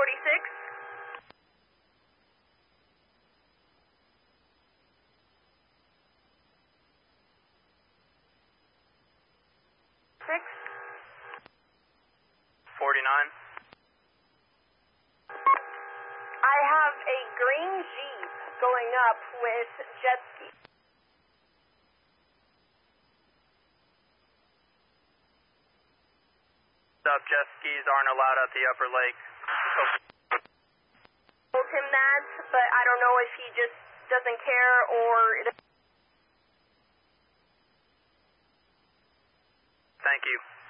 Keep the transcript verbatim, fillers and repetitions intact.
forty-six. Six. forty-nine. I have a green Jeep going up with jet ski. Up, jet skis aren't allowed at the upper lake. Told him that, but I don't know if he just doesn't care or... Thank you.